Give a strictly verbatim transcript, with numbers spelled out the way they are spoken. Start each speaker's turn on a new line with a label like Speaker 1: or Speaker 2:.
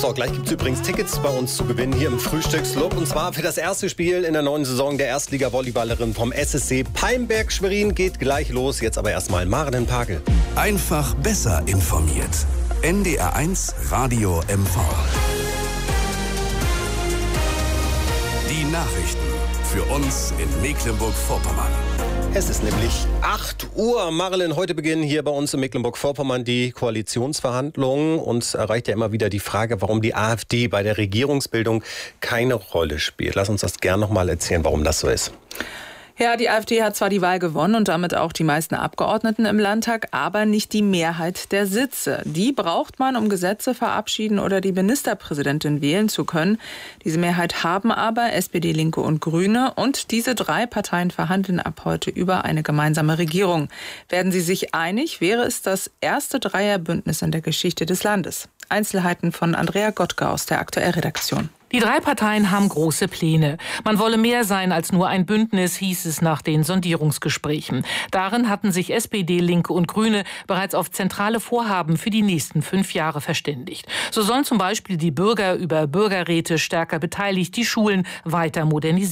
Speaker 1: So, gleich gibt es übrigens Tickets bei uns zu gewinnen hier im Frühstücksclub. Und zwar für das erste Spiel in der neuen Saison der Erstliga-Volleyballerin vom S S C Palmberg Schwerin. Geht gleich los. Jetzt aber erstmal Maren Pagel.
Speaker 2: Einfach besser informiert. N D R eins Radio M V. Die Nachrichten für uns in Mecklenburg-Vorpommern.
Speaker 1: Es ist nämlich acht Uhr. Marilyn, heute beginnen hier bei uns in Mecklenburg-Vorpommern die Koalitionsverhandlungen. Uns erreicht ja immer wieder die Frage, warum die AfD bei der Regierungsbildung keine Rolle spielt. Lass uns das gern noch mal erzählen, warum das so ist.
Speaker 3: Ja, die AfD hat zwar die Wahl gewonnen und damit auch die meisten Abgeordneten im Landtag, aber nicht die Mehrheit der Sitze. Die braucht man, um Gesetze verabschieden oder die Ministerpräsidentin wählen zu können. Diese Mehrheit haben aber S P D, Linke und Grüne. Und diese drei Parteien verhandeln ab heute über eine gemeinsame Regierung. Werden sie sich einig, wäre es das erste Dreierbündnis in der Geschichte des Landes. Einzelheiten von Andrea Gottke aus der Aktuellredaktion.
Speaker 4: Die drei Parteien haben große Pläne. Man wolle mehr sein als nur ein Bündnis, hieß es nach den Sondierungsgesprächen. Darin hatten sich S P D, Linke und Grüne bereits auf zentrale Vorhaben für die nächsten fünf Jahre verständigt. So sollen zum Beispiel die Bürger über Bürgerräte stärker beteiligt, die Schulen weiter modernisiert